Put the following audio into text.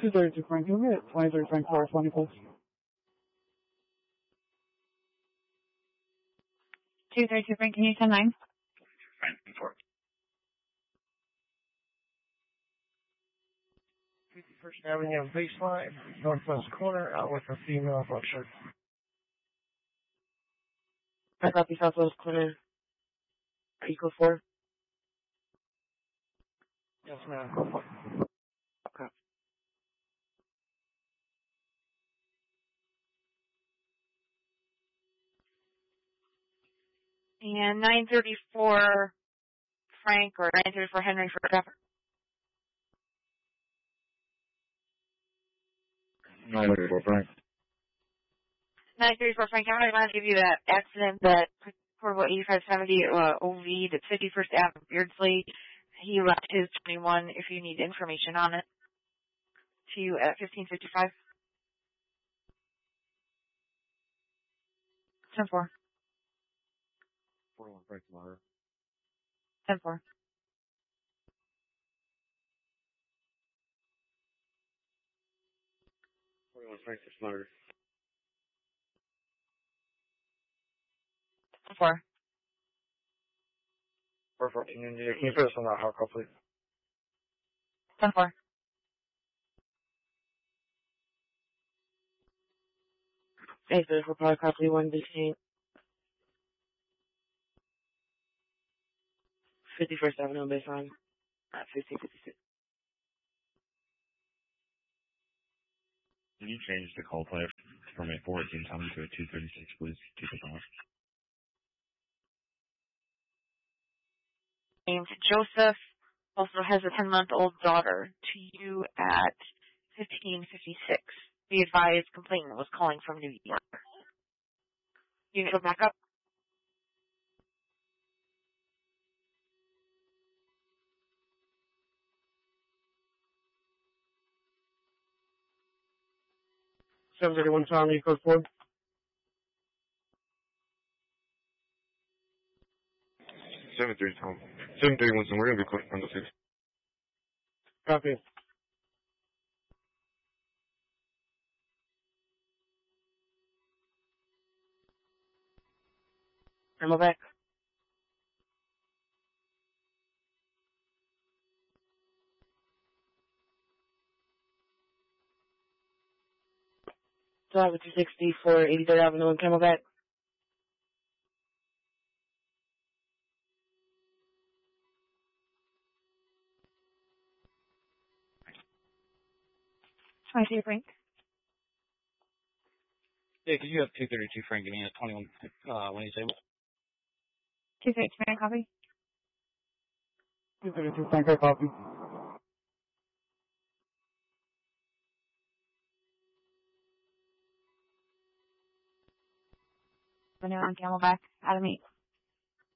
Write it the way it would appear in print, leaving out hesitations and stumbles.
232 Frank, can we get 23 Frank 420, please? 232 Frank, can you 10-9? Frank 4. 51st Avenue baseline, northwest corner, out with a female butcher. I copy southwest corner. Equal 4. Yes, ma'am. Okay. And 934 Frank or 934 Henry for traffic. 934 Frank. 934 Frank, I'm going to give you that accident that Portable 8570 OV, that's 51st Ave, Beardsley. He left his 21 if you need information on it. To you at 1555. 10-4. 41 Frank tomorrow. 10-4. 41 Frank for Smarter. 10-4. 414 India. Can you put us on that hot call, please? 10-4. Hey, sir, for product copy 118. 51st Avenue baseline at 1556. Can you change the call play from a 418 time to a 236, please? Keep it on. Named Joseph, also has a 10-month-old daughter, to you at 1556. Be advised, complainant was calling from New York. You need to go back up. Seven 31 Charlie, code 4. 731, so we're going to be quick on the 6. Copy. Ammo back. Drive 260 for 83rd Avenue and Camelback. Frank. Yeah, could you have 232 Frank getting at 21 when you say 232 Frank, copy. 232 Frank, I copy. We're now on Camelback, Adam 8.